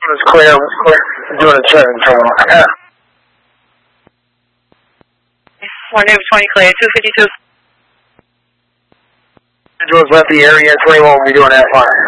It's clear. We're doing a turn. Yeah. 120 clear, 252. Individuals left the area, 21 will be doing that fire.